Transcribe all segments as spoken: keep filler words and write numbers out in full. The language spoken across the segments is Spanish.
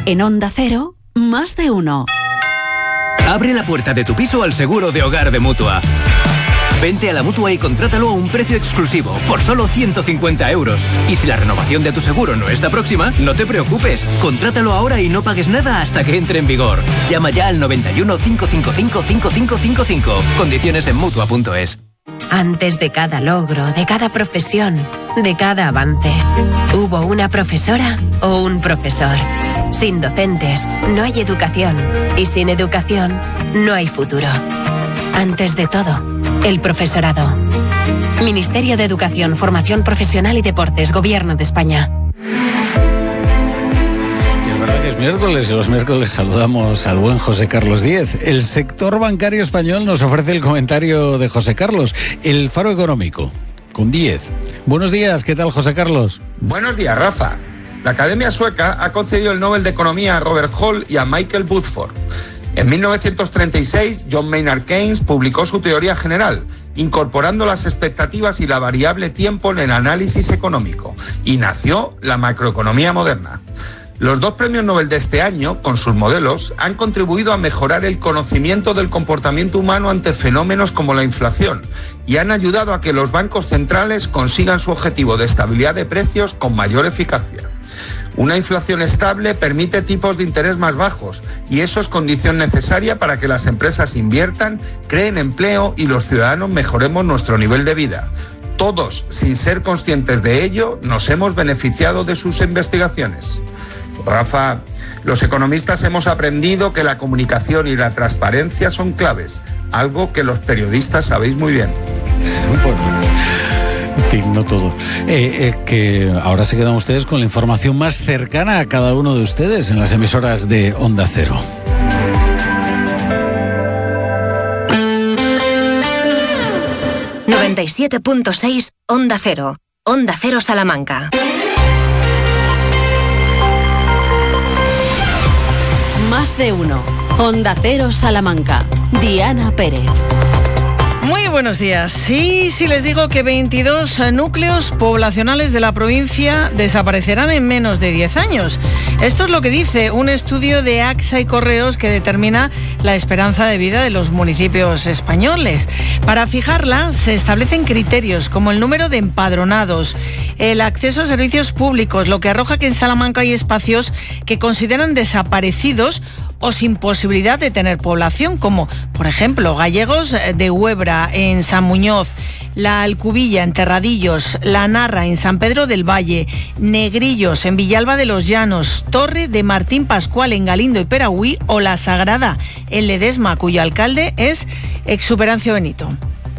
En Onda Cero, más de uno. Abre la puerta de tu piso al seguro de hogar de Mutua. Vente a la Mutua y contrátalo a un precio exclusivo, por solo ciento cincuenta euros. Y si la renovación de tu seguro no está próxima, no te preocupes. Contrátalo ahora y no pagues nada hasta que entre en vigor. Llama ya al noventa y uno, cinco cinco cinco, cinco cinco cinco cinco. Condiciones en Mutua punto es. Antes de cada logro, de cada profesión, de cada avance, hubo una profesora o un profesor. Sin docentes, no hay educación. Y sin educación, no hay futuro. Antes de todo, el profesorado. Ministerio de Educación, Formación Profesional y Deportes, Gobierno de España. Es verdad que es miércoles y los miércoles saludamos al buen José Carlos Díez. El sector bancario español nos ofrece el comentario de José Carlos, el Faro Económico, con Díez. Buenos días, ¿qué tal, José Carlos? Buenos días, Rafa. La Academia Sueca ha concedido el Nobel de Economía a Robert Hall y a Michael Woodford. En mil novecientos treinta y seis, John Maynard Keynes publicó su teoría general, incorporando las expectativas y la variable tiempo en el análisis económico, y nació la macroeconomía moderna. Los dos premios Nobel de este año, con sus modelos, han contribuido a mejorar el conocimiento del comportamiento humano ante fenómenos como la inflación y han ayudado a que los bancos centrales consigan su objetivo de estabilidad de precios con mayor eficacia. Una inflación estable permite tipos de interés más bajos y eso es condición necesaria para que las empresas inviertan, creen empleo y los ciudadanos mejoremos nuestro nivel de vida. Todos, sin ser conscientes de ello, nos hemos beneficiado de sus investigaciones. Rafa, los economistas hemos aprendido que la comunicación y la transparencia son claves, algo que los periodistas sabéis muy bien. En fin, no todo. Eh, eh, que ahora se quedan ustedes con la información más cercana a cada uno de ustedes en las emisoras de Onda Cero. noventa y siete punto seis Onda Cero. Onda Cero Salamanca. Más de uno. Onda Cero Salamanca. Diana Pérez. Muy buenos días. Sí, sí les digo que veintidós núcleos poblacionales de la provincia desaparecerán en menos de diez años. Esto es lo que dice un estudio de A X A y Correos que determina la esperanza de vida de los municipios españoles. Para fijarla se establecen criterios como el número de empadronados, el acceso a servicios públicos, lo que arroja que en Salamanca hay espacios que consideran desaparecidos o sin posibilidad de tener población, como por ejemplo Gallegos de Huebra en San Muñoz, La Alcubilla en Terradillos, La Narra en San Pedro del Valle, Negrillos en Villalba de los Llanos, Torre de Martín Pascual en Galindo y Peragüí o La Sagrada en Ledesma, cuyo alcalde es Exuperancio Benito.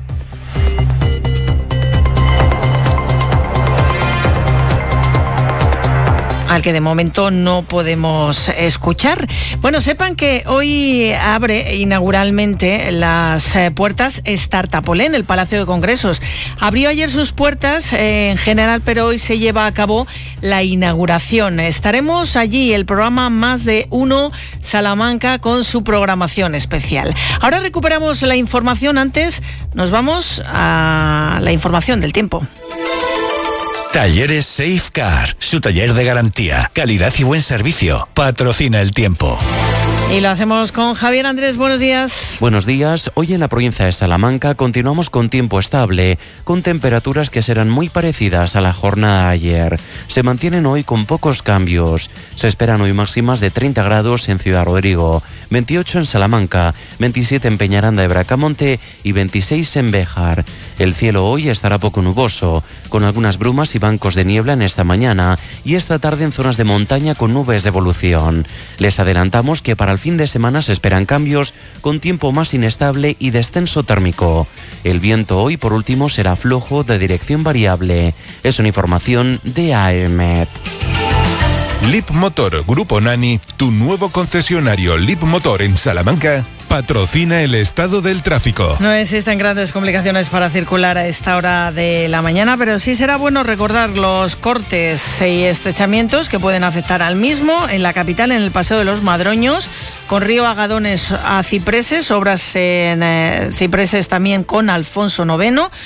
Al que de momento no podemos escuchar. Bueno, sepan que hoy abre inauguralmente las eh, puertas Startupolé en el Palacio de Congresos. Abrió ayer sus puertas eh, en general, pero hoy se lleva a cabo la inauguración. Estaremos allí, el programa Más de Uno Salamanca, con su programación especial. Ahora recuperamos la información. Antes nos vamos a la información del tiempo. Talleres Safecar, su taller de garantía, calidad y buen servicio. Patrocina el tiempo. Y lo hacemos con Javier Andrés. Buenos días. Buenos días. Hoy en la provincia de Salamanca continuamos con tiempo estable, con temperaturas que serán muy parecidas a la jornada de ayer. Se mantienen hoy con pocos cambios. Se esperan hoy máximas de treinta grados en Ciudad Rodrigo, veintiocho en Salamanca, veintisiete en Peñaranda de Bracamonte y veintiséis en Béjar. El cielo hoy estará poco nuboso, con algunas brumas y bancos de niebla en esta mañana y esta tarde en zonas de montaña con nubes de evolución. Les adelantamos que para el fin de semana se esperan cambios con tiempo más inestable y descenso térmico. El viento hoy, por último, será flojo de dirección variable. Es una información de A E M E T. Leapmotor Grupo Nani, tu nuevo concesionario Leapmotor en Salamanca, patrocina el estado del tráfico. No existen grandes complicaciones para circular a esta hora de la mañana, pero sí será bueno recordar los cortes y estrechamientos que pueden afectar al mismo en la capital, en el Paseo de los Madroños, con Río Agadones a Cipreses, obras en eh, Cipreses también con Alfonso noveno.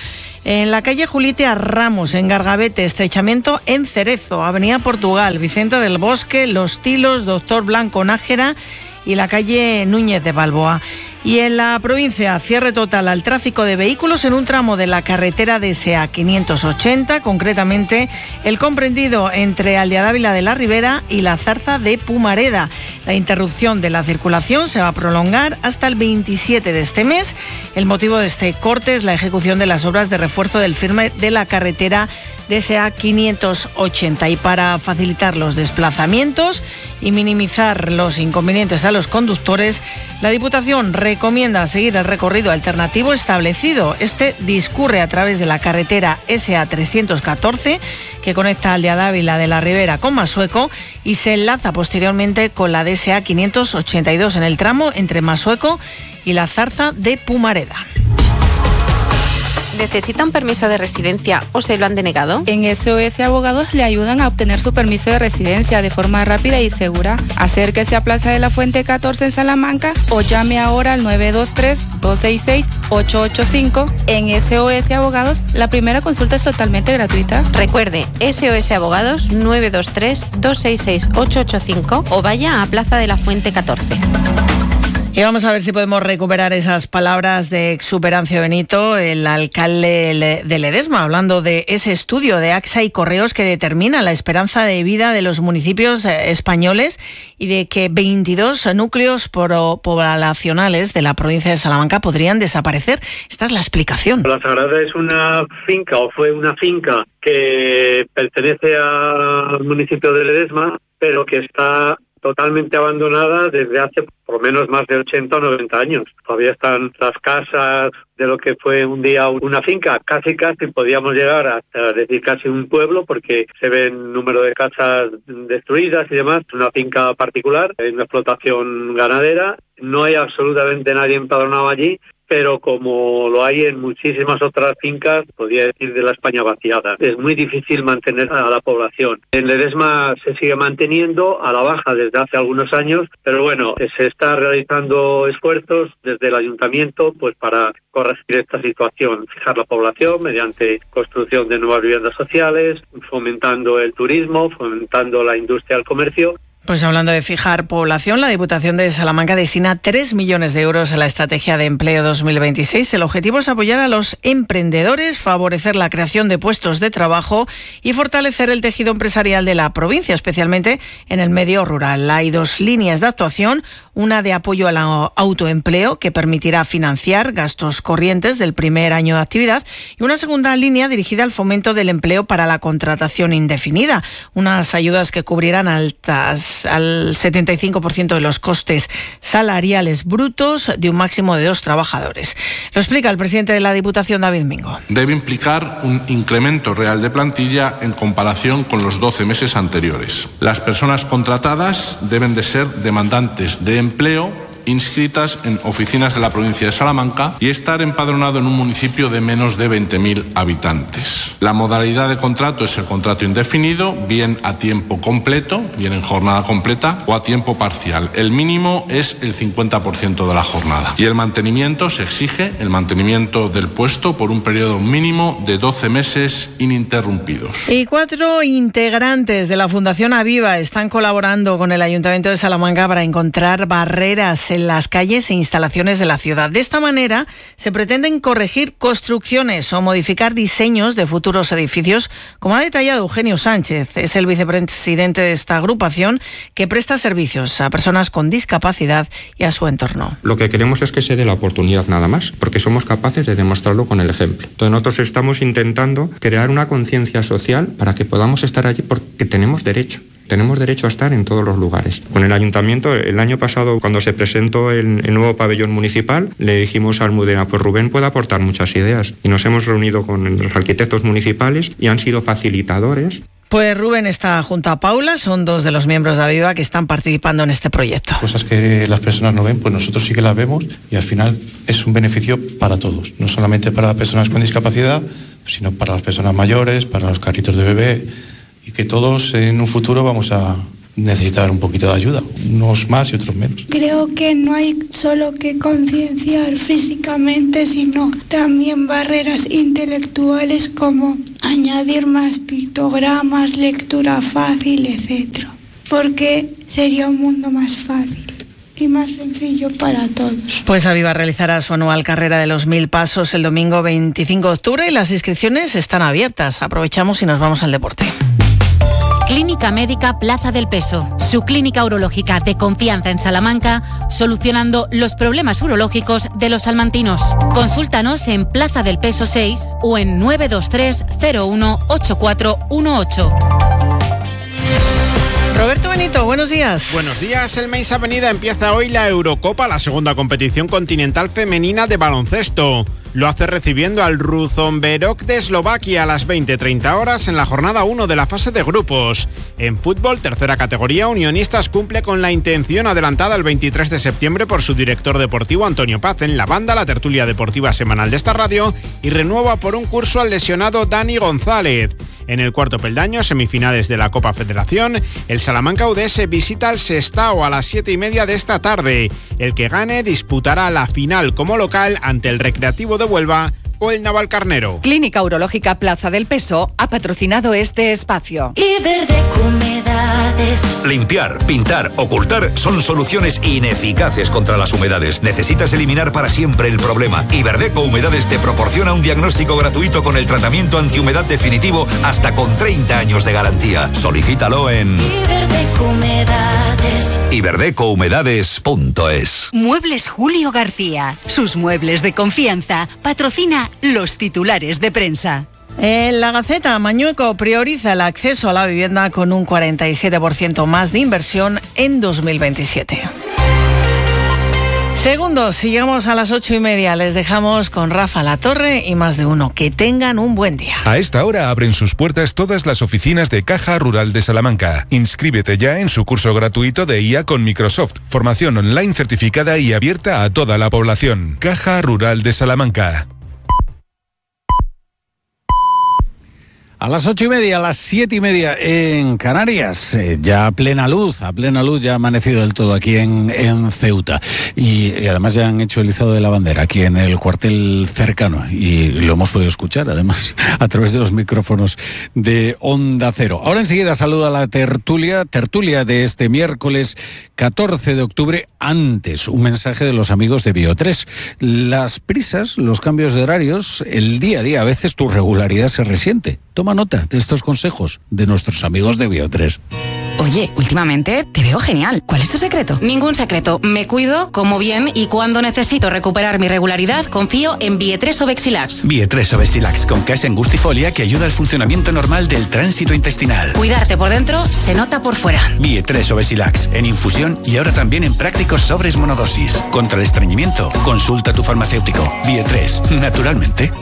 En la calle Julitia Ramos, en Gargabete, estrechamiento en Cerezo, Avenida Portugal, Vicente del Bosque, Los Tilos, Doctor Blanco Nájera y la calle Núñez de Balboa. Y en la provincia, cierre total al tráfico de vehículos en un tramo de la carretera D S A quinientos ochenta, concretamente el comprendido entre Aldea Dávila de la Ribera y la Zarza de Pumareda. La interrupción de la circulación se va a prolongar hasta el veintisiete de este mes. El motivo de este corte es la ejecución de las obras de refuerzo del firme de la carretera D S A quinientos ochenta. Y para facilitar los desplazamientos y minimizar los inconvenientes a los conductores, la Diputación recomienda seguir el recorrido alternativo establecido. Este discurre a través de la carretera S A trescientos catorce, que conecta Aldea Dávila de la Ribera con Masueco, y se enlaza posteriormente con la D S A quinientos ochenta y dos en el tramo entre Masueco y la Zarza de Pumareda. ¿Necesita un permiso de residencia o se lo han denegado? En S O S Abogados le ayudan a obtener su permiso de residencia de forma rápida y segura. Acérquese a Plaza de la Fuente catorce en Salamanca o llame ahora al nueve dos tres, dos seis seis, ocho ocho cinco. En S O S Abogados la primera consulta es totalmente gratuita. Recuerde, S O S Abogados nueve dos tres, dos seis seis, ocho ocho cinco o vaya a Plaza de la Fuente catorce. Y vamos a ver si podemos recuperar esas palabras de Exuperancio Benito, el alcalde de Ledesma, hablando de ese estudio de AXA y Correos que determina la esperanza de vida de los municipios españoles y de que veintidós núcleos poblacionales de la provincia de Salamanca podrían desaparecer. Esta es la explicación. La Sagrada es una finca, o fue una finca, que pertenece al municipio de Ledesma, pero que está totalmente abandonada desde hace por lo menos más de ochenta o noventa años. Todavía están las casas de lo que fue un día una finca, casi casi podíamos llegar a decir casi un pueblo, porque se ven número de casas destruidas y demás. Una finca particular, hay una explotación ganadera, no hay absolutamente nadie empadronado allí, pero como lo hay en muchísimas otras fincas, podría decir de la España vaciada. Es muy difícil mantener a la población. En Ledesma se sigue manteniendo a la baja desde hace algunos años, pero bueno, se está realizando esfuerzos desde el ayuntamiento pues para corregir esta situación, fijar la población mediante construcción de nuevas viviendas sociales, fomentando el turismo, fomentando la industria del comercio. Pues hablando de fijar población, la Diputación de Salamanca destina tres millones de euros a la Estrategia de Empleo dos mil veintiséis. El objetivo es apoyar a los emprendedores, favorecer la creación de puestos de trabajo y fortalecer el tejido empresarial de la provincia, especialmente en el medio rural. Hay dos líneas de actuación, una de apoyo al autoempleo, que permitirá financiar gastos corrientes del primer año de actividad, y una segunda línea dirigida al fomento del empleo para la contratación indefinida, unas ayudas que cubrirán altas al setenta y cinco por ciento de los costes salariales brutos de un máximo de dos trabajadores. Lo explica el presidente de la Diputación, David Mingo. Debe implicar un incremento real de plantilla en comparación con los doce meses anteriores. Las personas contratadas deben de ser demandantes de empleo inscritas en oficinas de la provincia de Salamanca y estar empadronado en un municipio de menos de veinte mil habitantes. La modalidad de contrato es el contrato indefinido, bien a tiempo completo, bien en jornada completa o a tiempo parcial. El mínimo es el cincuenta por ciento de la jornada. Y el mantenimiento, se exige el mantenimiento del puesto por un periodo mínimo de doce meses ininterrumpidos. Y cuatro integrantes de la Fundación Aviva están colaborando con el Ayuntamiento de Salamanca para encontrar barreras en las calles e instalaciones de la ciudad. De esta manera se pretenden corregir construcciones o modificar diseños de futuros edificios, como ha detallado Eugenio Sánchez. Es el vicepresidente de esta agrupación que presta servicios a personas con discapacidad y a su entorno. Lo que queremos es que se dé la oportunidad nada más, porque somos capaces de demostrarlo con el ejemplo. Entonces nosotros estamos intentando crear una conciencia social para que podamos estar allí porque tenemos derecho. Tenemos derecho a estar en todos los lugares. Con el ayuntamiento, el año pasado, cuando se presentó el, el nuevo pabellón municipal, le dijimos a Almudena, pues Rubén puede aportar muchas ideas. Y nos hemos reunido con los arquitectos municipales y han sido facilitadores. Pues Rubén está junto a Paula, son dos de los miembros de Aviva que están participando en este proyecto. Cosas que las personas no ven, pues nosotros sí que las vemos y al final es un beneficio para todos. No solamente para personas con discapacidad, sino para las personas mayores, para los carritos de bebé, y que todos en un futuro vamos a necesitar un poquito de ayuda, unos más y otros menos. Creo que no hay solo que concienciar físicamente, sino también barreras intelectuales como añadir más pictogramas, lectura fácil, etcétera. Porque sería un mundo más fácil y más sencillo para todos. Pues Aviva realizará su anual carrera de los mil pasos el domingo veinticinco de octubre y las inscripciones están abiertas. Aprovechamos y nos vamos al deporte. Clínica Médica Plaza del Peso, su clínica urológica de confianza en Salamanca, solucionando los problemas urológicos de los salmantinos. Consúltanos en Plaza del Peso seis o en nueve dos tres cero uno ocho cuatro uno ocho. Roberto Benito, buenos días. Buenos días. El Meis Avenida empieza hoy la Eurocopa, la segunda competición continental femenina de baloncesto. Lo hace recibiendo al Ruzomberok de Eslovaquia a las veinte treinta horas en la jornada uno de la fase de grupos. En fútbol, tercera categoría, Unionistas cumple con la intención adelantada el veintitrés de septiembre por su director deportivo Antonio Paz en la banda, la tertulia deportiva semanal de esta radio, y renueva por un curso al lesionado Dani González. En el cuarto peldaño, semifinales de la Copa Federación, el Salamanca U D S visita al Sestao a las siete y media de esta tarde. El que gane disputará la final como local ante el Recreativo de Huelva o el Navalcarnero. Clínica Urológica Plaza del Peso ha patrocinado este espacio. Iberdeco Humedades. Limpiar, pintar, ocultar son soluciones ineficaces contra las humedades. Necesitas eliminar para siempre el problema. Iberdeco Humedades te proporciona un diagnóstico gratuito con el tratamiento antihumedad definitivo hasta con treinta años de garantía. Solicítalo en Iberdeco Humedades. iberdeco humedades punto es. Muebles Julio García. Sus muebles de confianza. Patrocina los titulares de prensa. En la Gaceta, Mañueco prioriza el acceso a la vivienda con un cuarenta y siete por ciento más de inversión en dos mil veintisiete. Segundos, si llegamos a las ocho y media, les dejamos con Rafa Latorre y Más de Uno. Que tengan un buen día. A esta hora abren sus puertas todas las oficinas de Caja Rural de Salamanca. Inscríbete ya en su curso gratuito de I A con Microsoft. Formación online certificada y abierta a toda la población. Caja Rural de Salamanca. A las ocho y media, a las siete y media en Canarias, eh, ya a plena luz, a plena luz, ya ha amanecido del todo aquí en, en Ceuta. Y, y además ya han hecho el izado de la bandera aquí en el cuartel cercano y lo hemos podido escuchar además a través de los micrófonos de Onda Cero. Ahora enseguida saludo a la tertulia, tertulia de este miércoles catorce de octubre. Antes, un mensaje de los amigos de Bio tres. Las prisas, los cambios de horarios, el día a día, a veces tu regularidad se resiente. Toma nota de estos consejos de nuestros amigos de Bio tres. Oye, últimamente te veo genial. ¿Cuál es tu secreto? Ningún secreto. Me cuido, como bien y cuando necesito recuperar mi regularidad, confío en Vie tres Obexilax. Vie tres Obexilax con Casen Angustifolia que ayuda al funcionamiento normal del tránsito intestinal. Cuidarte por dentro se nota por fuera. Vie tres Obexilax en infusión y ahora también en prácticos sobres monodosis. Contra el estreñimiento, consulta a tu farmacéutico. Vie tres, naturalmente.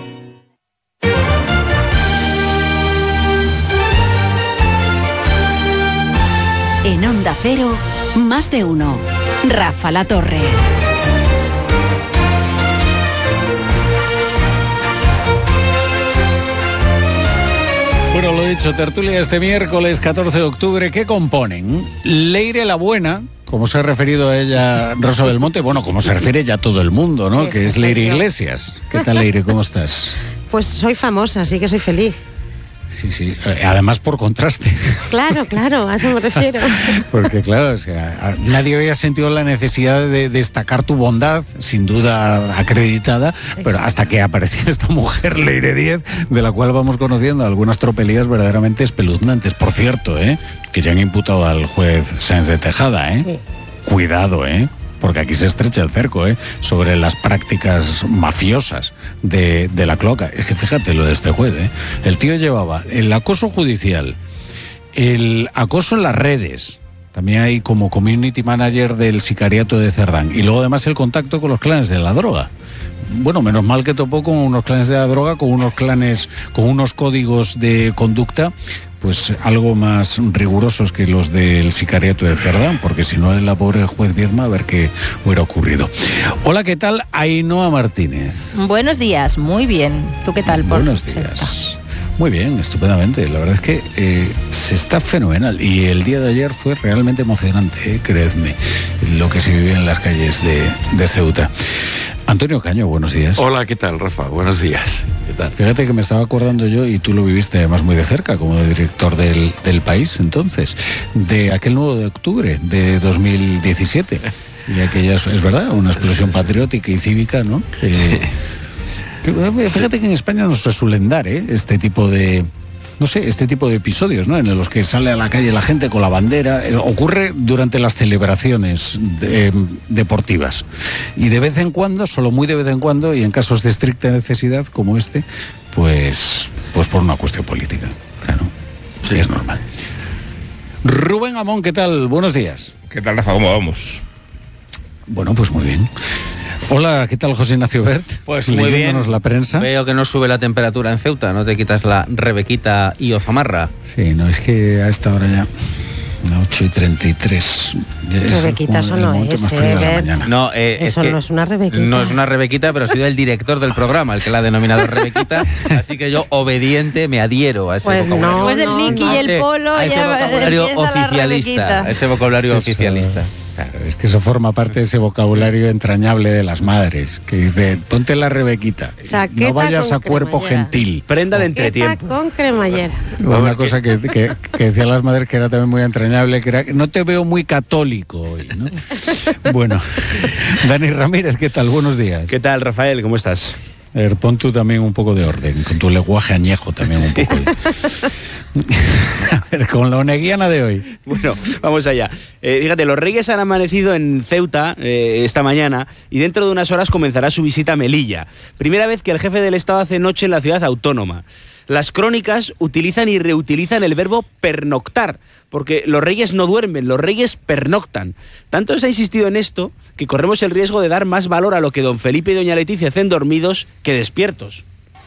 En Onda Cero, Más de Uno. Rafa Latorre. Bueno, lo dicho, tertulia este miércoles catorce de octubre, ¿qué componen? Leire la Buena, como se ha referido a ella Rosa Belmonte, bueno, como se refiere ya todo el mundo, ¿no? Eso, que es Leire Iglesias. ¿Qué tal, Leire? ¿Cómo estás? Pues soy famosa, así que soy feliz. Sí, sí, además por contraste. Claro, claro, a eso me refiero. Porque claro, o sea, nadie había sentido la necesidad de destacar tu bondad, sin duda acreditada, exacto, pero hasta que apareció esta mujer, Leire Díez, de la cual vamos conociendo algunas tropelías verdaderamente espeluznantes. Por cierto, ¿eh? que ya han imputado al juez Sáenz de Tejada, ¿eh? Sí. Cuidado, ¿eh? Porque aquí se estrecha el cerco, ¿eh? sobre las prácticas mafiosas de, de la cloaca. Es que fíjate lo de este juez, ¿eh? El tío llevaba el acoso judicial, el acoso en las redes, también hay como community manager del sicariato de Cerdán, y luego además el contacto con los clanes de la droga. Bueno, menos mal que topó con unos clanes de la droga, con unos clanes, con unos códigos de conducta pues algo más rigurosos que los del sicariato de Cerdán, porque si no, la pobre juez Viedma, a ver qué hubiera ocurrido. Hola, ¿qué tal? Ainhoa Martínez. Buenos días, muy bien. ¿Tú qué tal? Por Buenos días. Muy bien, estupendamente. La verdad es que eh, se está fenomenal. Y el día de ayer fue realmente emocionante, eh, creedme, lo que se vivió en las calles de, de Ceuta. Antonio Caño, buenos días. Hola, ¿qué tal, Rafa? Buenos días. ¿Qué tal? Fíjate que me estaba acordando yo, y tú lo viviste además muy de cerca, como director del, del País, entonces, de aquel nueve de octubre de dos mil diecisiete. Y aquella, es, es verdad, una explosión patriótica y cívica, ¿no? Eh, fíjate que en España no se suelen dar, ¿eh? Este tipo de... No sé, este tipo de episodios, ¿no? En los que sale a la calle la gente con la bandera. Eh, ocurre durante las celebraciones de, eh, deportivas. Y de vez en cuando, solo muy de vez en cuando, y en casos de estricta necesidad como este, pues, pues por una cuestión política. Claro, sí, es normal. Rubén Amón, ¿qué tal? Buenos días. ¿Qué tal, Rafa? ¿Cómo vamos? Bueno, pues muy bien. Hola, ¿qué tal, José Ignacio Bert? Pues muy bien. La prensa. Veo que no sube la temperatura en Ceuta, no te quitas la rebequita y ozamarra. Sí, no, es que a esta hora ya, ocho y treinta y tres. Rebequita, eso no es, eh, Bert. No, eh, eso es que no es una rebequita. No es una rebequita, pero ha sido el director del programa el que la ha denominado rebequita, así que yo, obediente, me adhiero a ese pues vocabulario. No, Después del Nicky no, y el polo, a ese ya vocabulario oficialista, a ese vocabulario es que oficialista. Eso, claro, es que eso forma parte de ese vocabulario entrañable de las madres, que dice, ponte la rebequita, Chaqueta no vayas a cuerpo cremallera. Gentil. Prenda de entretiempo. Con cremallera. Una cosa que, que, que decían las madres que era también muy entrañable, que era, no te veo muy católico hoy, ¿no? Bueno, Dani Ramírez, ¿qué tal? Buenos días. ¿Qué tal, Rafael? ¿Cómo estás? A ver, pon tú también un poco de orden, con tu lenguaje añejo también un sí. poco. De... A ver, con la oneguiana de hoy. Bueno, vamos allá. Eh, fíjate, los Reyes han amanecido en Ceuta eh, esta mañana y dentro de unas horas comenzará su visita a Melilla. Primera vez que el jefe del Estado hace noche en la ciudad autónoma. Las crónicas utilizan y reutilizan el verbo pernoctar, porque los reyes no duermen, los reyes pernoctan. Tanto se ha insistido en esto que corremos el riesgo de dar más valor a lo que don Felipe y doña Leticia hacen dormidos que despiertos.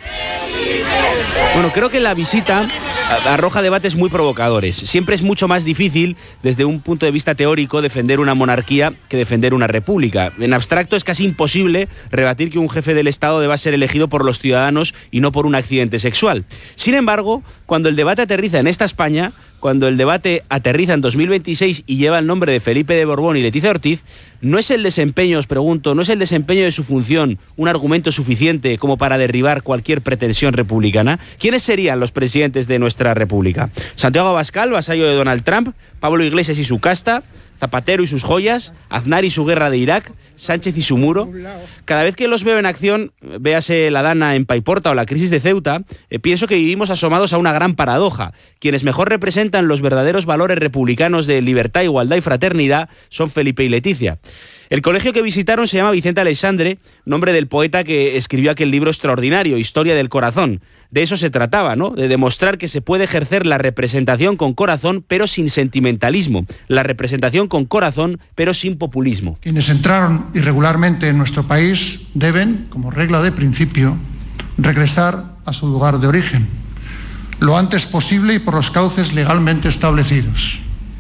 Bueno, creo que la visita arroja debates muy provocadores. Siempre es mucho más difícil, desde un punto de vista teórico, defender una monarquía que defender una república. En abstracto es casi imposible rebatir que un jefe del Estado deba ser elegido por los ciudadanos y no por un accidente sexual. Sin embargo, cuando el debate aterriza en esta España, cuando el debate aterriza en dos mil veintiséis y lleva el nombre de Felipe de Borbón y Leticia Ortiz, no es el desempeño, os pregunto, no es el desempeño de su función un argumento suficiente como para derribar cualquier pretensión republicana. ¿Quiénes serían los presidentes de nuestra república? Santiago Abascal, vasallo de Donald Trump, Pablo Iglesias y su casta, Zapatero y sus joyas, Aznar y su guerra de Irak, Sánchez y su muro. Cada vez que los veo en acción, véase la Dana en Paiporta o la crisis de Ceuta, eh, pienso que vivimos asomados a una gran paradoja. Quienes mejor representan los verdaderos valores republicanos de libertad, igualdad y fraternidad son Felipe y Leticia. El colegio que visitaron se llama Vicente Aleixandre, nombre del poeta que escribió aquel libro extraordinario, Historia del Corazón. De eso se trataba, ¿no? De demostrar que se puede ejercer la representación con corazón, pero sin sentimentalismo. La representación con corazón, pero sin populismo. Quienes entraron irregularmente en nuestro país deben, como regla de principio, regresar a su lugar de origen, lo antes posible y por los cauces legalmente establecidos.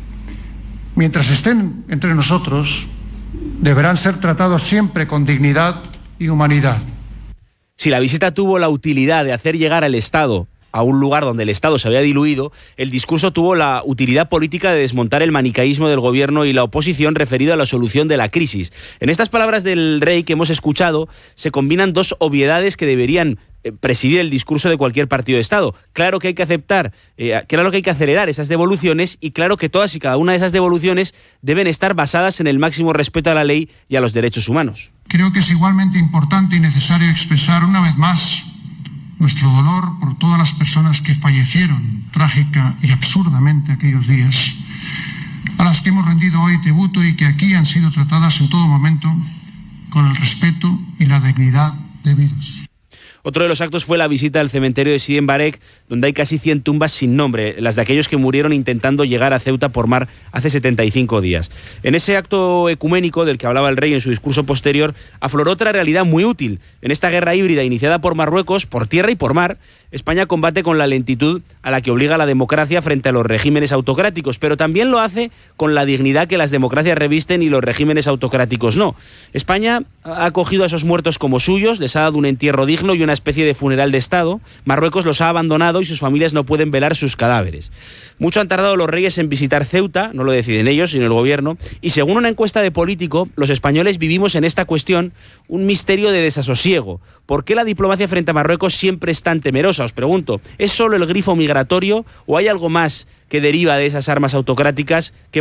Mientras estén entre nosotros, deberán ser tratados siempre con dignidad y humanidad. Si la visita tuvo la utilidad de hacer llegar al Estado a un lugar donde el Estado se había diluido, el discurso tuvo la utilidad política de desmontar el manicaísmo del gobierno y la oposición referido a la solución de la crisis. En estas palabras del rey que hemos escuchado se combinan dos obviedades que deberían presidir el discurso de cualquier partido de Estado. Claro que hay que aceptar, eh, claro que hay que acelerar esas devoluciones y claro que todas y cada una de esas devoluciones deben estar basadas en el máximo respeto a la ley y a los derechos humanos. Creo que es igualmente importante y necesario expresar una vez más nuestro dolor por todas las personas que fallecieron trágica y absurdamente aquellos días, a las que hemos rendido hoy tributo y que aquí han sido tratadas en todo momento con el respeto y la dignidad debidos. Otro de los actos fue la visita al cementerio de Sidi en Barek, donde hay casi cien tumbas sin nombre, las de aquellos que murieron intentando llegar a Ceuta por mar hace setenta y cinco días. En ese acto ecuménico del que hablaba el rey en su discurso posterior, afloró otra realidad muy útil. En esta guerra híbrida iniciada por Marruecos, por tierra y por mar, España combate con la lentitud a la que obliga la democracia frente a los regímenes autocráticos, pero también lo hace con la dignidad que las democracias revisten y los regímenes autocráticos no. España ha acogido a esos muertos como suyos, les ha dado un entierro digno y una una especie de funeral de Estado. Marruecos los ha abandonado y sus familias no pueden velar sus cadáveres. Mucho han tardado los reyes en visitar Ceuta, no lo deciden ellos, sino el gobierno, y según una encuesta de Político, los españoles vivimos en esta cuestión un misterio de desasosiego. ¿Por qué la diplomacia frente a Marruecos siempre es tan temerosa? Os pregunto, ¿es solo el grifo migratorio o hay algo más que deriva de esas armas autocráticas que